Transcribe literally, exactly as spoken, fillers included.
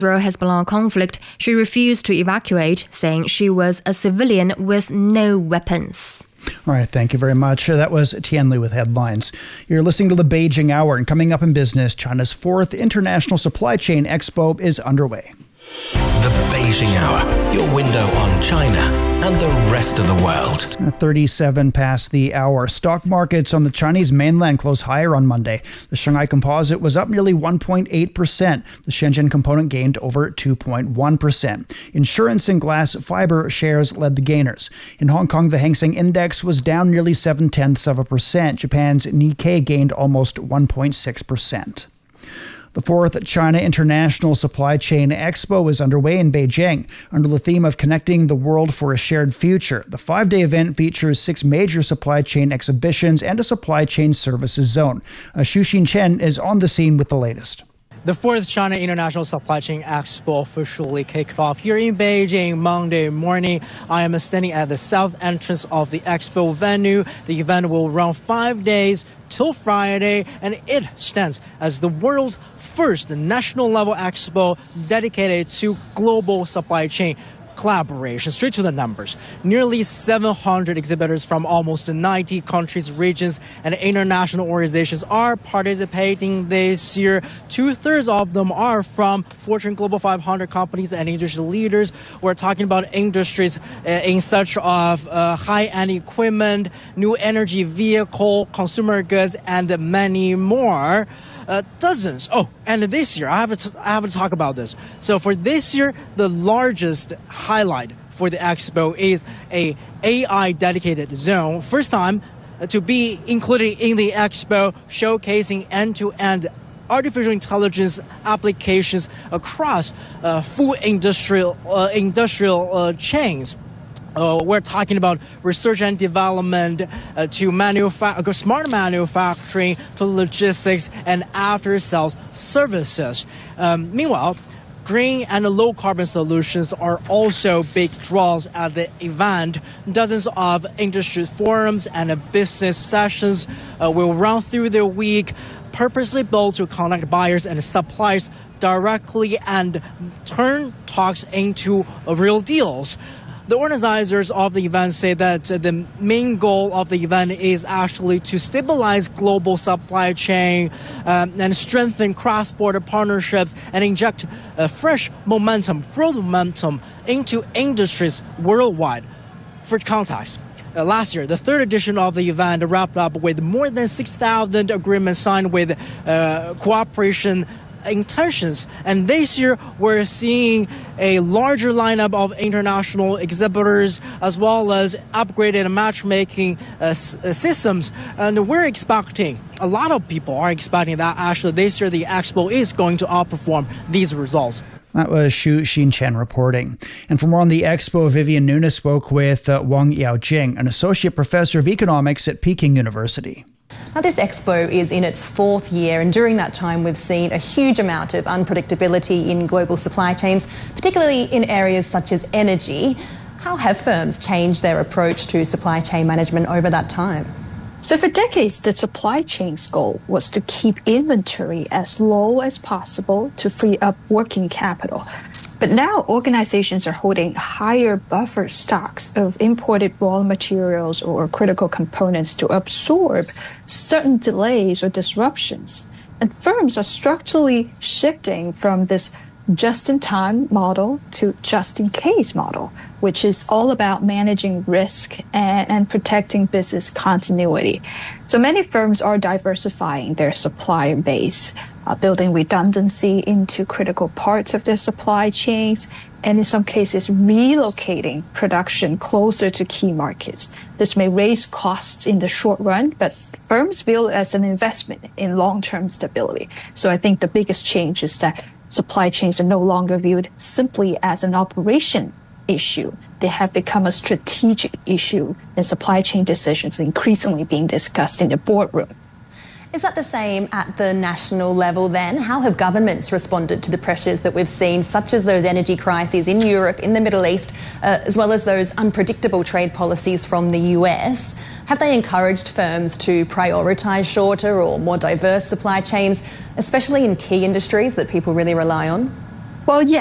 Hezbollah conflict, she refused to evacuate, saying she was a civilian with no weapons. All right, thank you very much. That was Tian Li with headlines. You're listening to the Beijing Hour, and coming up in business, China's fourth International Supply Chain Expo is underway. The Beijing Hour, your window on China and the rest of the world. thirty-seven past the hour. Stock markets on the Chinese mainland closed higher on Monday. The Shanghai Composite was up nearly one point eight percent. The Shenzhen Component gained over two point one percent. Insurance and glass fiber shares led the gainers. In Hong Kong, the Hang Seng Index was down nearly seven-tenths of a percent. Japan's Nikkei gained almost one point six percent. The fourth China International Supply Chain Expo is underway in Beijing under the theme of Connecting the World for a Shared Future. The five-day event features six major supply chain exhibitions and a supply chain services zone. Uh, Xu Xinchen is on the scene with the latest. The fourth China International Supply Chain Expo officially kicked off here in Beijing Monday morning. I am standing at the south entrance of the expo venue. The event will run five days till Friday, and it stands as the world's first national-level expo dedicated to global supply chain collaboration. Straight to the numbers. Nearly seven hundred exhibitors from almost ninety countries, regions, and international organizations are participating this year. Two-thirds of them are from Fortune Global five hundred companies and industry leaders. We're talking about industries uh, in such of uh, high-end equipment, new energy vehicle, consumer goods, and many more. Uh, dozens. Oh, and this year, I have, to, I have to talk about this. So for this year, the largest highlight for the expo is a AI dedicated zone. First time uh, to be included in the expo, showcasing end-to-end artificial intelligence applications across uh, full industrial, uh, industrial uh, chains. Uh, we're talking about research and development uh, to manufa- smart manufacturing to logistics and after-sales services. Um, meanwhile, green and low-carbon solutions are also big draws at the event. Dozens of industry forums and business sessions uh, will run through the week, purposely built to connect buyers and suppliers directly and turn talks into uh, real deals. The organizers of the event say that the main goal of the event is actually to stabilize global supply chain um, and strengthen cross-border partnerships and inject uh, fresh momentum, growth momentum into industries worldwide. For context, Uh, last year, the third edition of the event wrapped up with more than six thousand agreements signed with uh, cooperation intentions. And this year, we're seeing a larger lineup of international exhibitors as well as upgraded matchmaking uh, s- systems. And we're expecting, a lot of people are expecting that actually this year the expo is going to outperform these results. That was Xu Xinchen reporting. And for more on the expo, Vivian Nunes spoke with uh, Wang Yaojing, an associate professor of economics at Peking University. Now, this expo is in its fourth year, and during that time we've seen a huge amount of unpredictability in global supply chains, particularly in areas such as energy. How have firms changed their approach to supply chain management over that time? So for decades, the supply chain's goal was to keep inventory as low as possible to free up working capital. But now organizations are holding higher buffer stocks of imported raw materials or critical components to absorb certain delays or disruptions. And firms are structurally shifting from this just-in-time model to just-in-case model, which is all about managing risk and, and protecting business continuity. So many firms are diversifying their supplier base, uh, building redundancy into critical parts of their supply chains, and in some cases relocating production closer to key markets. This may raise costs in the short run, but firms view it as an investment in long-term stability. So I think the biggest change is that supply chains are no longer viewed simply as an operation issue. They have become a strategic issue, and supply chain decisions are increasingly being discussed in the boardroom. Is that the same at the national level then? How have governments responded to the pressures that we've seen, such as those energy crises in Europe, in the Middle East, uh, as well as those unpredictable trade policies from the U S? Have they encouraged firms to prioritise shorter or more diverse supply chains, especially in key industries that people really rely on? Well, yeah.